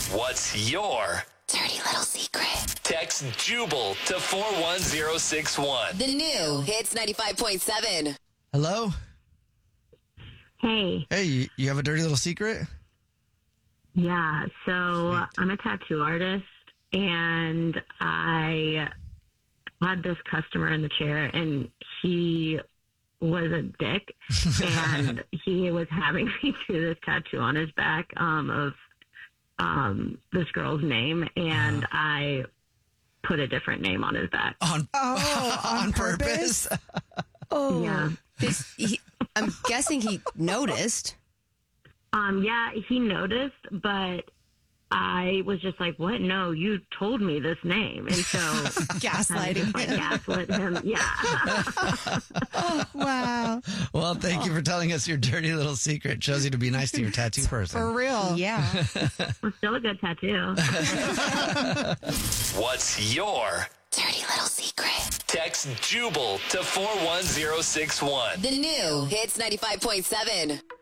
What's your dirty little secret? text Jubal to 41061. The new Hits 95.7. Hello? Hey, Hey, you have a dirty little secret? yeah, so I'm a tattoo artist, and I had this customer in the chair, and he was a dick, and he was having me do this tattoo on his back of this girl's name, and I put a different name on his back. On purpose? Oh, Yeah. I'm guessing he noticed. Yeah, he noticed, but I was just like, what? No, you told me this name. And so Gaslighting. I gaslit him. Yeah. Wow. Well, thank you for telling us your dirty little secret. Shows you to be nice to your tattoo person. For real. Yeah. It's still a good tattoo. What's your Dirty little secret. text Jubal to 41061. The new Hits 95.7.